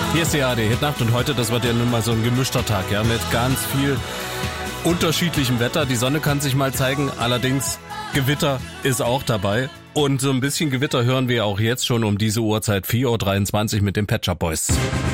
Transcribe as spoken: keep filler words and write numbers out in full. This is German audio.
Hier ist die A R D-Hitnacht und heute, das wird ja nun mal so ein gemischter Tag, ja, mit ganz viel unterschiedlichem Wetter. Die Sonne kann sich mal zeigen, allerdings Gewitter ist auch dabei. Und so ein bisschen Gewitter hören wir auch jetzt schon um diese Uhrzeit, vier Uhr dreiundzwanzig mit den Pet Shop Boys.